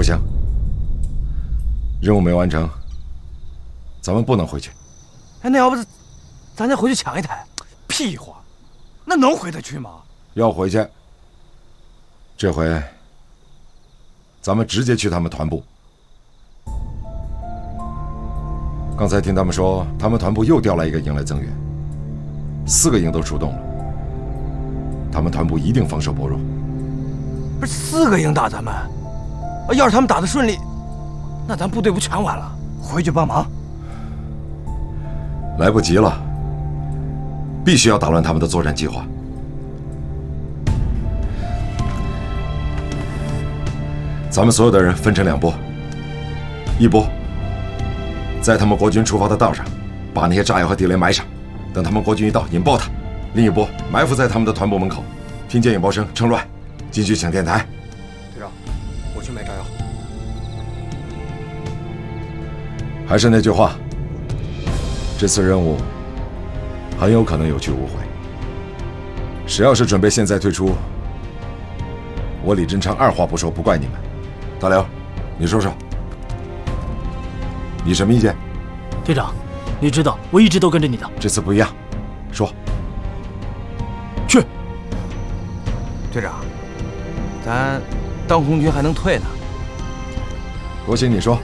行，任务没完成，咱们不能回去。 哎，那要不咱再回去抢一台？屁话，那能回得去吗？ 要回去，这回咱们直接去他们团部。刚才听他们说，他们团部又调来一个营来增援，4个营都出动了。他们团部一定防守薄弱。 不是4个营打咱们，要是他们打得顺利，那咱部队不全完了？回去帮忙， 来不及了，必须要打乱他们的作战计划。咱们所有的人分成2波，一波在他们国军出发的道上，把那些炸药和地雷埋上，等他们国军一到，引爆他；另一波埋伏在他们的团部门口，听见引爆声趁乱进去抢电台。 队长，我去买炸药。 还是那句话，这次任务很有可能有去无回。谁要是准备现在退出，我李振昌二话不说，不怪你们。大刘，你说说，你什么意见？ 队长，你知道我一直都跟着你的。 这次不一样，说。 去。 队长，咱当红军还能退呢。 国兴，你说。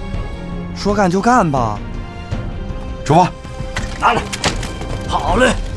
说干就干吧。 出发。 拿着。 好嘞。